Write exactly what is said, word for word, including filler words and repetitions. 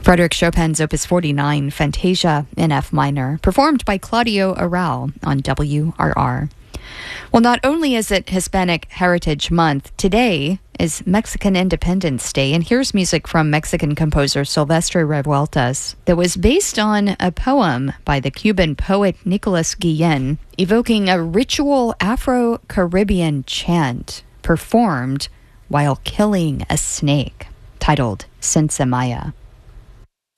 Frédéric Chopin's Opus forty-nine, Fantasia in F minor, performed by Claudio Arrau on W R R. Well, not only is it Hispanic Heritage Month, today is Mexican Independence Day, and here's music from Mexican composer Silvestre Revueltas that was based on a poem by the Cuban poet Nicolas Guillen, evoking a ritual Afro-Caribbean chant performed while killing a snake, titled Sensamaya.